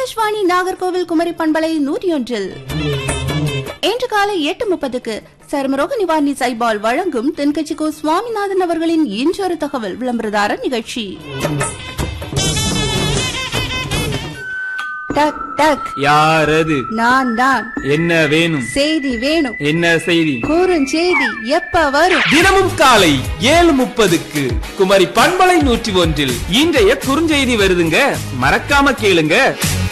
ஆகாஷ்வாணி நாகர்கோவில் குமரி பண்பலை 101 இன்று காலை 8:30க்கு சருமரோக நிவாரணி சைபால் வழங்கும் தென்கட்சிக்கோ சுவாமிநாதன் அவர்களின் இன்றொரு தகவல் விளம்பரதார நிகழ்ச்சி. டக் டக். யாரது? நான் தான். என்ன வேணும்? செய்தி வேணும். என்ன செய்தி? குறுஞ்செய்தி எப்ப வரும்? தினமும் காலை 7:30க்கு குமரி பண்பலை 101 இன்றைய குறுஞ்செய்தி வருதுங்க. மறக்காம கேளுங்க.